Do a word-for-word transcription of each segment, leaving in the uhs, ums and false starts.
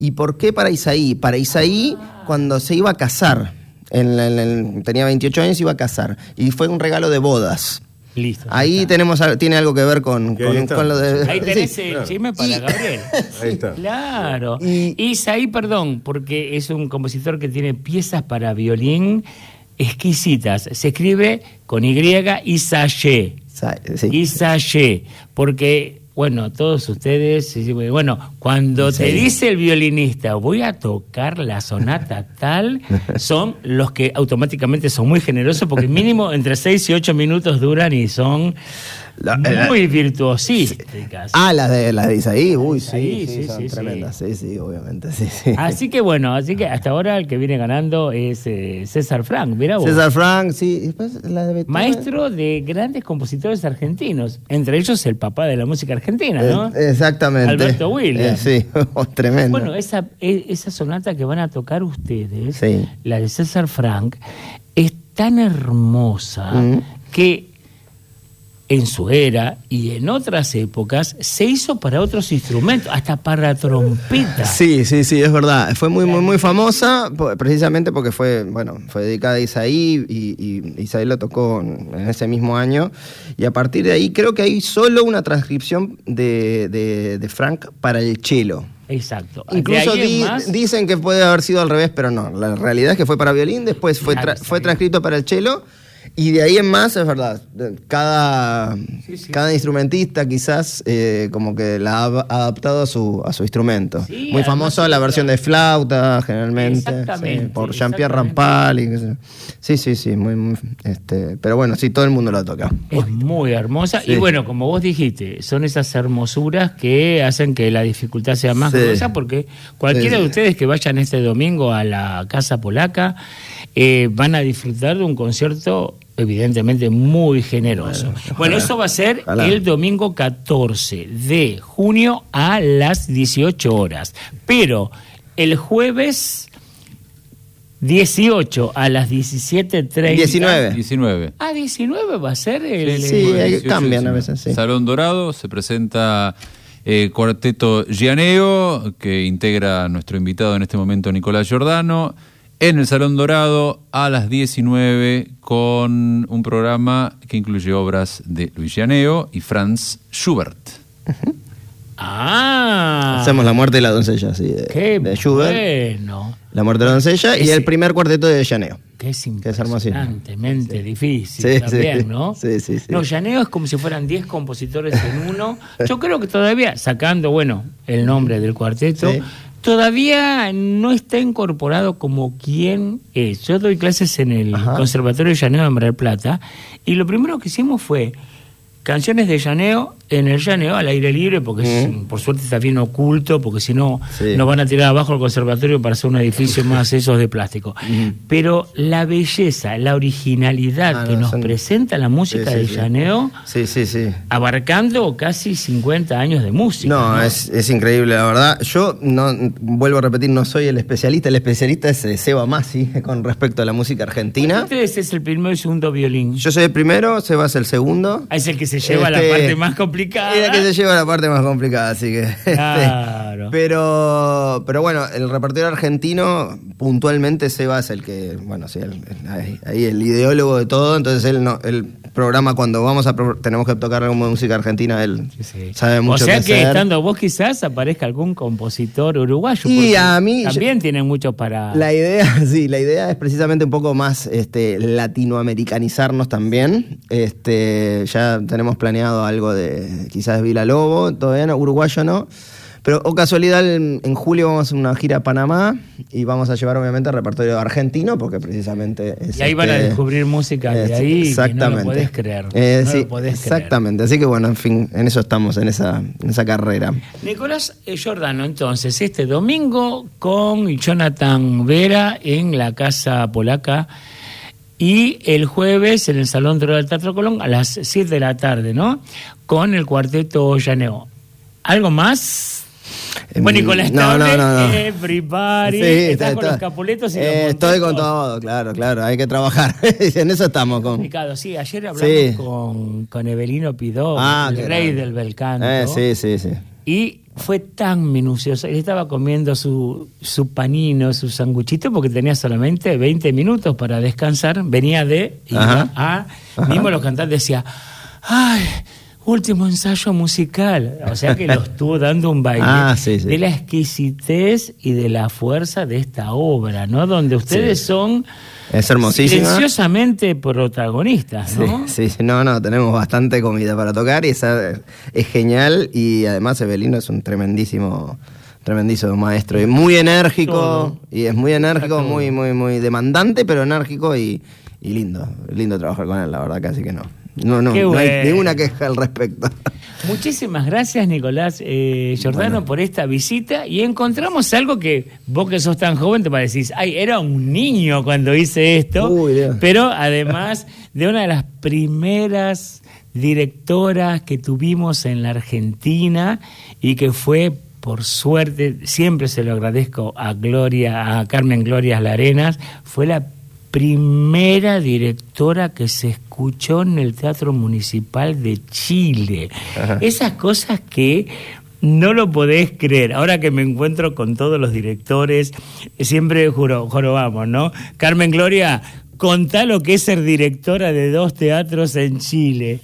¿Y por qué para Isaí? Para Isaí, ah. cuando se iba a casar, en, en, en, tenía veintiocho años, iba a casar, y fue un regalo de bodas. Listo. Ahí tenemos, tiene algo que ver con, con, con lo de... Ahí tenés sí, el claro. chisme para y, Gabriel. Ahí está. Claro. Y Isaí, perdón, porque es un compositor que tiene piezas para violín exquisitas. Se escribe con Y, Isaye. Sí. Isaye. Porque, bueno, todos ustedes, bueno, cuando sí. te dice el violinista, voy a tocar la sonata tal, son los que automáticamente son muy generosos, porque mínimo entre seis y ocho minutos duran y son la, muy la, virtuosísticas. Ah, las de, las de Isaí, uy, sí, sí, sí, sí, son sí, tremendas, sí. sí, sí, obviamente, sí, sí. Así que bueno, así que hasta ahora el que viene ganando es eh, César Franck, mirá vos. César Franck, sí. Después la de Beethoven. Maestro de grandes compositores argentinos, entre ellos el papá de la música argentina, ¿no? Eh, exactamente. Alberto Williams. Eh, sí, oh, tremendo. Bueno, esa, esa sonata que van a tocar ustedes, sí. la de César Franck, es tan hermosa mm. que en su era y en otras épocas se hizo para otros instrumentos, hasta para trompeta. Sí, sí, sí, es verdad. Fue muy, muy, muy famosa, precisamente porque fue, bueno, fue dedicada a Isaí y, y Isaí lo tocó en ese mismo año. Y a partir de ahí creo que hay solo una transcripción de, de, de Franck para el cello. Exacto. Incluso di, más... dicen que puede haber sido al revés, pero no. La realidad es que fue para violín, después fue, tra- fue transcrito para el cello. Y de ahí en más, es verdad, cada, sí, sí, cada sí. instrumentista quizás eh, como que la ha adaptado a su, a su instrumento. Sí, muy famosa la versión de flauta, generalmente, sí, por Jean-Pierre Rampal. Y, sí, sí, sí, muy, muy, este, pero bueno, sí, todo el mundo lo ha tocado. Es muy hermosa. Sí. Y bueno, como vos dijiste, son esas hermosuras que hacen que la dificultad sea más sí. gruesa, porque cualquiera sí, de ustedes que vayan este domingo a la Casa Polaca eh, van a disfrutar de un concierto evidentemente muy generoso. Bueno, ojalá, bueno eso va a ser ojalá. el domingo catorce de junio a las dieciocho horas. Pero el jueves dieciocho a las diecisiete treinta. diecinueve. diecinueve. Ah, diecinueve va a ser el... Sí, sí el... cambian a veces, sí. Salón Dorado, se presenta eh, Cuarteto Gianeo, que integra nuestro invitado en este momento, Nicolás Giordano, en el Salón Dorado a las diecinueve con un programa que incluye obras de Luis Gianeo y Franz Schubert. Uh-huh. Ah. Hacemos La muerte de la doncella, sí, de, Qué de Schubert. Bueno. La muerte de la doncella Ese, y el primer cuarteto de Gianeo. Que es impresionantemente sí. difícil sí, también, sí. ¿no? Sí, sí, sí. No, Gianeo es como si fueran diez compositores en uno. Yo creo que todavía, sacando, bueno, el nombre del cuarteto... Sí. Todavía no está incorporado como quien es. Yo doy clases en el Ajá. Conservatorio Gianeo de Mar del Plata y lo primero que hicimos fue canciones de Gianeo en el Gianeo al aire libre, porque mm. es, por suerte está bien oculto, porque si no sí. nos van a tirar abajo el conservatorio para hacer un edificio más esos de plástico. Mm. Pero la belleza, la originalidad ah, que no, nos son... presenta la música sí, sí, de sí. Gianeo, sí, sí, sí. abarcando casi cincuenta años de música. No, ¿no? Es, es increíble, la verdad. Yo, no vuelvo a repetir, no soy el especialista. El especialista es Seba Masi, con respecto a la música argentina. Ustedes es el primero y segundo violín. Yo soy el primero, Seba es el segundo. Ah, es el que se lleva este... la parte más complicada. Es el que se lleva la parte más complicada, así que... Claro. Este, pero, pero bueno, el repertorio argentino, puntualmente Seba es el que, bueno, sí, el, el, ahí el ideólogo de todo, entonces él no, el programa cuando vamos a pro, tenemos que tocar algo de música argentina, él sí, sí. sabe mucho. O sea que, que hacer. Estando vos quizás aparezca algún compositor uruguayo. Y a mí también yo, tienen mucho para... La idea, sí, la idea es precisamente un poco más este, latinoamericanizarnos también. Este, ya tenemos planeado algo de quizás Villalobos, todavía no, uruguayo no. Pero, o casualidad, en, en julio vamos a hacer una gira a Panamá y vamos a llevar, obviamente, el repertorio argentino, porque precisamente es... Y ahí este, van a descubrir música de ahí, exactamente. Que no lo podés creer. Eh, no sí, lo podés exactamente. creer. Así que, bueno, en fin, en eso estamos, en esa, en esa carrera. Nicolás Giordano, entonces, este domingo con Jonathan Vera en la Casa Polaca y el jueves en el Salón Dorado del Teatro Colón a las siete de la tarde, ¿no? Con el Cuarteto Gianeo. ¿Algo más? Bueno, y con la estable, no, no, no. everybody, sí, estás está, con está. los capuletos y eh, los Estoy con todo, claro, claro, hay que trabajar. En eso estamos. Con... Complicado, sí, ayer hablamos sí. con, con Evelino Pidó, ah, el rey grande. del bel canto. Eh, sí, sí, sí. Y fue tan minucioso. Él estaba comiendo su, su panino, su sanguchito, porque tenía solamente veinte minutos para descansar. Venía de... Iba a, mismo los cantantes decían, ¡ay! Último ensayo musical. O sea que lo estuvo dando un baile ah, sí, sí. de la exquisitez y de la fuerza de esta obra, ¿no? Donde ustedes sí. son... Es hermosísima. Silenciosamente protagonistas, ¿no? Sí, sí, no, no, tenemos bastante comida para tocar y esa es genial. Y además Evelino es un tremendísimo, tremendísimo maestro. Y muy enérgico, todo. y es muy enérgico, muy, muy, muy demandante, pero enérgico y, y lindo. Lindo trabajar con él, la verdad, casi que no. No, no, no hay ninguna queja al respecto. Muchísimas gracias, Nicolás eh, Giordano, bueno. por esta visita. Y encontramos algo que vos que sos tan joven te parecís, ay, era un niño cuando hice esto. Uy, pero además de una de las primeras directoras que tuvimos en la Argentina y que fue, por suerte, siempre se lo agradezco a Gloria, a Carmen Glorias Larenas, fue la primera directora que se escuchó en el Teatro Municipal de Chile. Ajá. Esas cosas que no lo podés creer. Ahora que me encuentro con todos los directores, siempre juro, jorobamos, ¿no? Carmen Gloria, contá lo que es ser directora de dos teatros en Chile.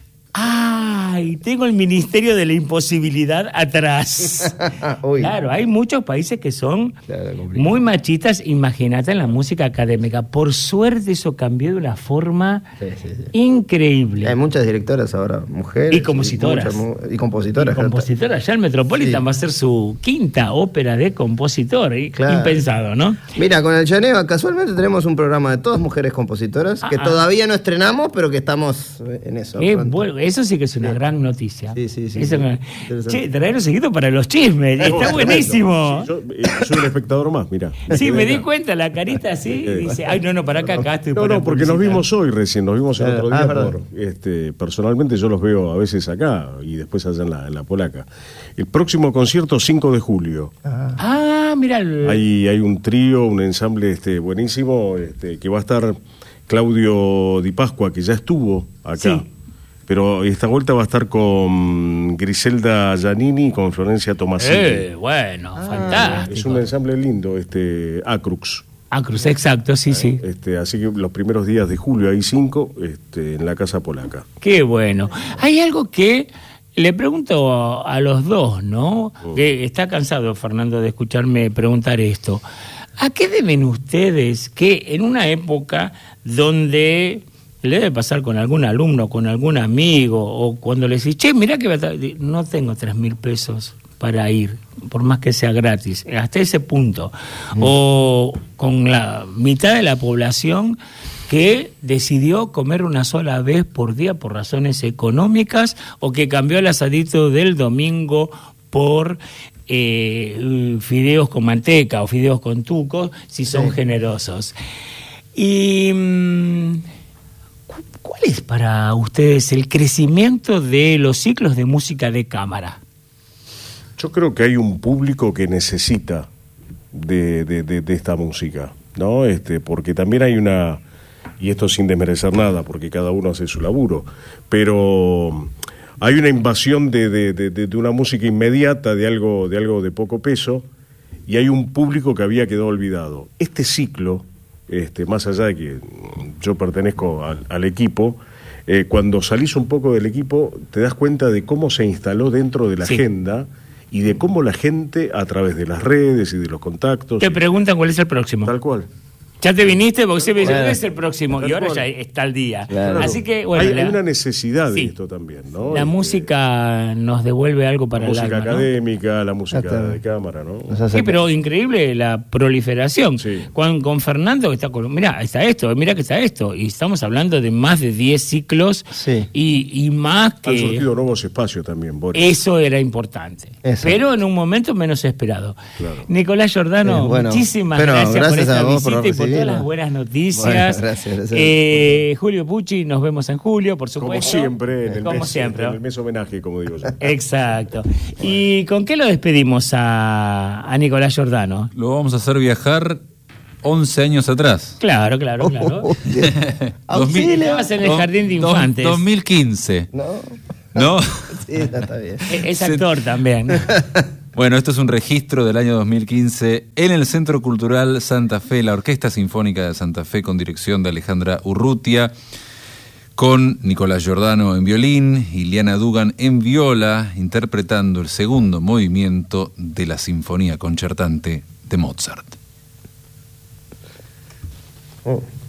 ¡Ay! Tengo el Ministerio de la Imposibilidad atrás. Claro, hay muchos países que son claro, muy machistas, imagínate en la música académica. Por suerte eso cambió de una forma sí, sí, sí. increíble. Hay muchas directoras ahora, mujeres. Y compositoras. Y, muchas, y compositoras. Y compositoras. Ya el Metropolitan sí. va a ser su quinta ópera de compositor. Claro. Impensado, ¿no? Mira, con el Llaneo casualmente tenemos un programa de todas mujeres compositoras ah, que ah. todavía no estrenamos, pero que estamos en eso. Eh, bueno, eso sí que es una sí. gran noticia. Sí, sí, sí. Eso sí. Me... Che, traerlo seguido para los chismes. Está bueno, buenísimo. Sí, yo eh, soy un espectador más, mirá. Sí, me di cuenta, la carita así, y dice, ay, no, no, para acá, acá estoy. No, no, porque nos vimos hoy recién, nos vimos el otro día. Ah, por, este, personalmente yo los veo a veces acá y después allá en la, en la Polaca. El próximo concierto, cinco de julio. Ah, ah mira. Hay, hay un trío, un ensamble este, buenísimo, este, que va a estar Claudio Di Pascua, que ya estuvo acá. Sí. Pero esta vuelta va a estar con Griselda Giannini y con Florencia Tomasini. Eh, bueno, ah, fantástico. Es un ensamble lindo, este, Acrux. Acrux, exacto, sí, eh, sí. Este, así que los primeros días de julio hay cinco este, en la Casa Polaca. Qué bueno. Hay algo que le pregunto a, a los dos, ¿no? Oh. Que está cansado Fernando de escucharme preguntar esto. ¿A qué deben ustedes que en una época donde le debe pasar con algún alumno, con algún amigo, o cuando le decís, che, mirá que va a... no tengo tres mil pesos para ir, por más que sea gratis, hasta ese punto, mm. o con la mitad de la población que decidió comer una sola vez por día por razones económicas, o que cambió el asadito del domingo por eh, fideos con manteca o fideos con tuco, si son sí. generosos. Y... Mmm, ¿cuál es para ustedes el crecimiento de los ciclos de música de cámara? Yo creo que hay un público que necesita de, de, de, de esta música, ¿no? Este, porque también hay una, y esto sin desmerecer nada, porque cada uno hace su laburo, pero hay una invasión de, de, de, de una música inmediata, de algo, de algo de poco peso, y hay un público que había quedado olvidado. Este ciclo, este, más allá de que yo pertenezco al, al equipo, eh, cuando salís un poco del equipo te das cuenta de cómo se instaló dentro de la sí. agenda y de cómo la gente, a través de las redes y de los contactos... Te preguntan cuál es el próximo. Tal cual. Ya te viniste porque siempre dicen, ¿cuál es el próximo? Tal y ahora cual. Ya está el día. Claro. Así que, bueno, hay, la, hay una necesidad sí. de esto también, ¿no? La este, música nos devuelve algo para el alma, la música académica, ¿no? la música de cámara, ¿no? Sí, pero increíble la proliferación. Sí. Con, con Fernando, que está con, mirá, está esto, mirá que está esto. Y estamos hablando de más de diez ciclos sí. y, y más que... Han surgido nuevos espacios también, Boris. Eso era importante. Eso. Pero en un momento menos esperado. Claro. Nicolás Giordano, eh, bueno, muchísimas gracias, gracias por esta visita por y por todas las buenas noticias. Noticias. Bueno, gracias, gracias. Eh, Julio Pucci, nos vemos en julio, por supuesto. Como siempre, en el, como mes, siempre. En el mes homenaje, como digo yo. Exacto. ¿Y con qué lo despedimos a, a Nicolás Giordano? Lo vamos a hacer viajar once años atrás. Claro, claro, claro. Oh, dos mil, estabas en el jardín de infantes. dos mil quince. No. ¿No? Sí, está bien. Es actor también. Bueno, esto es un registro del año dos mil quince en el Centro Cultural Santa Fe, la Orquesta Sinfónica de Santa Fe con dirección de Alejandra Urrutia, con Nicolás Giordano en violín y Liana Dugan en viola, interpretando el segundo movimiento de la Sinfonía Concertante de Mozart. Oh.